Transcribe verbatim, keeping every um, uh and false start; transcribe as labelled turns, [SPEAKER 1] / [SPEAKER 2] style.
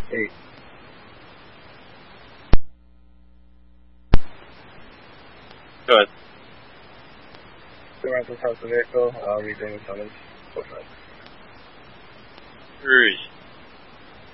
[SPEAKER 1] Eight.
[SPEAKER 2] Go ahead.
[SPEAKER 1] Two rounds across the vehicle. I'll read the summons. Four five.
[SPEAKER 2] Three.